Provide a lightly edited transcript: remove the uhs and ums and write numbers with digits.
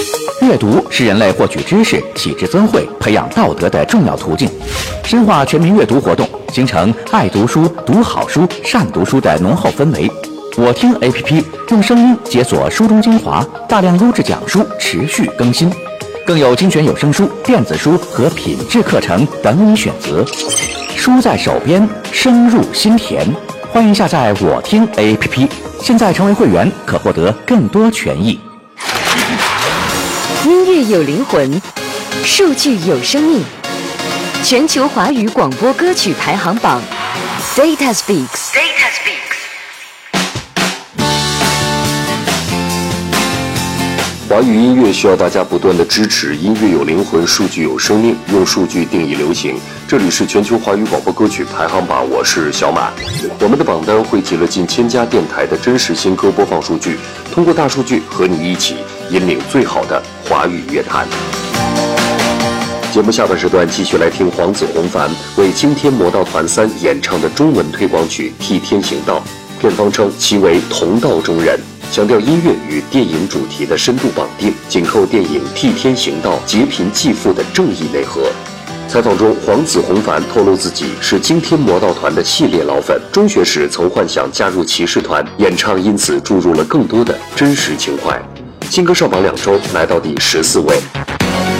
阅读是人类获取知识、启智增慧、培养道德的重要途径。深化全民阅读活动，形成爱读书、读好书、善读书的浓厚氛围。我听 APP 用声音解锁书中精华，大量优质讲书持续更新，更有精选有声书、电子书和品质课程等你选择。书在手边，声入心田。欢迎下载我听 APP， 现在成为会员可获得更多权益。 音乐有灵魂，数据有生命。全球华语广播歌曲排行榜 Data Speaks。 华语音乐需要大家不断的支持，音乐有灵魂，数据有生命，用数据定义流行。这里是全球华语广播歌曲排行榜，我是小马。我们的榜单汇集了近1000家电台的真实新歌播放数据，通过大数据和你一起引领最好的华语乐坛。节目下半时段继续来听黄子弘凡为惊天魔盗团3演唱的中文推广曲《替天行道》，片方称其为同道中人，强调音乐与电影主题的深度绑定，紧扣电影《替天行道》劫贫济富的正义内核。采访中，黄子弘凡透露自己是惊天魔盗团的系列老粉，中学时曾幻想加入骑士团，演唱因此注入了更多的真实情怀。新歌上榜2周，来到第14位。